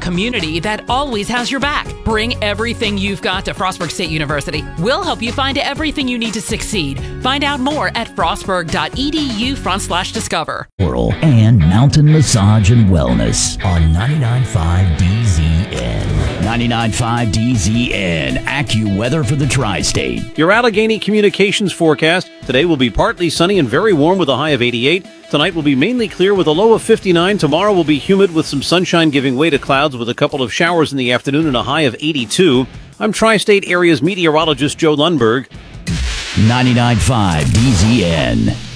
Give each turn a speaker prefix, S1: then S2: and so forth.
S1: community that always has your back. Bring everything you've got to Frostburg State University. We'll help you find everything you need to succeed. Find out more at frostburg.edu/discover.
S2: Oral and Mountain Massage and Wellness on 99.5 DZN. 99.5 DZN. AccuWeather for the Tri-State.
S3: Your Allegheny Communications forecast. Today will be partly sunny and very warm with a high of 88. Tonight will be mainly clear with a low of 59. Tomorrow will be humid with some sunshine giving way to clouds with a couple of showers in the afternoon and a high of 82. I'm Tri-State Area's meteorologist Joe Lundberg.
S2: 99.5 DZN.